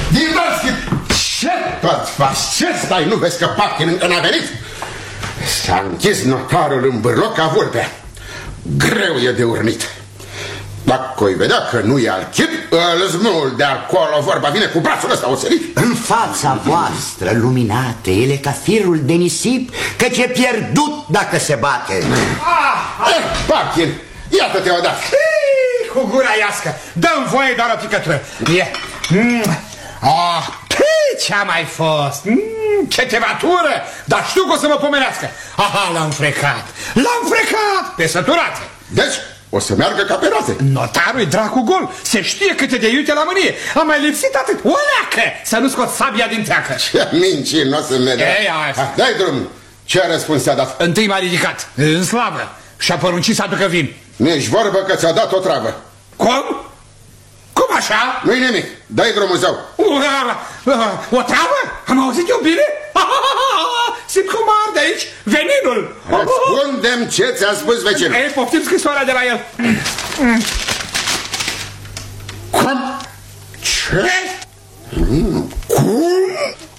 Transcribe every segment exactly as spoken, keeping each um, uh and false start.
Divalski, ce tot faci? Ce stai? Nu vezi că Parkin încă n-a venit? S-a închis notarul în bârloc ca vulpea. Greu e de urnit. Dacă o-i vedea că nu e al chip, îl smul de acolo, vorba vine cu brațul ăsta oțelit. În fața voastră, luminate, el e ca firul de nisip, căci e pierdut dacă se bate. Ah, eh, Parkin, iată-te odată. Cu gura iască, dă-mi voie doar o picătură. E. Mm. Oh, ce-a mai fost? Mm, ce tematură! Dar știu că o să mă pomenească. Aha, l-am frecat. L-am frecat pe săturate. Deci, o să meargă ca pe roate. Notarul e dracu gol. Se știe câte de iute la mânie. Am mai lipsit atât. O leacă! Să nu scot sabia din teacă. Ce mincinos să merge. Dai drum. Ce răspuns ți-a dat? Întâi m-a ridicat, în slavă, și-a poruncit să aducă vin. Nici vorbă că ți-a dat o travă. Cum? Cum așa? Nu-i nimic, dai drumul zău. O travă? Am auzit eu bine? Simt cum arde aici veninul. Răspundem ce ți-a spus vecinul. Ei, poftim scrisoarea de la el. Cum? Ce? Cum? Cum?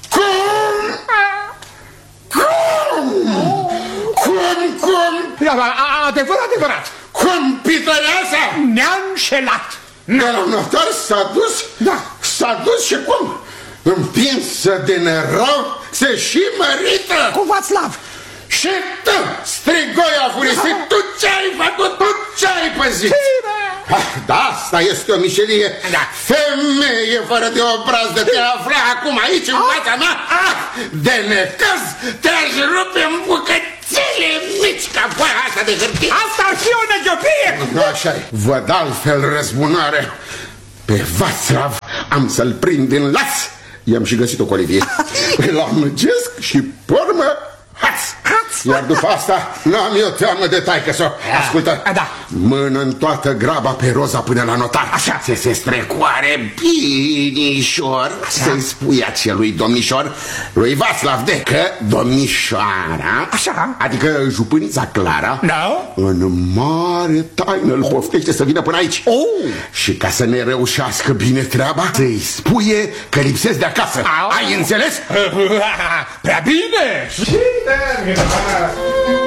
Cum? Cum? Cum? Adevărat, adevărat. Cum, pităreasa? Ne-a înșelat. Dar la notar s-a dus? Da. S-a dus și cum? Împinsă de nerău, se și mărită. Cu Václav. Și tu, strigoia furisit, tu ce-ai făcut, tu ce-ai păzit? Ah, da, asta este o mișelie. Da. Femeie fără de obraz de te afla acum aici în fața mea. Ah, de necaz, te-aș rupe în bucățele mici ca foaia asta de hârtie. Asta ar fi o neghiotie. Da, așa-i. Văd altfel răzbunare. Pe Václav am să-l prind în las. I-am și găsit o colivie. Îl amăgesc și pormă haț. Iar după asta n-am eu teamă de taică-s-o. Ascultă, da. Mână în toată graba pe Roza până la notar. Așa. Să se strecoare binișor. Să-i spui acelui domnișor, lui Václav, de că domnișoara, așa, adică jupânița Clara, da, în mare taină îl poftește să vină până aici. Oh. Și ca să ne reușească bine treaba, să-i spuie că lipsesc de acasă. Au. Ai înțeles? Prea bine.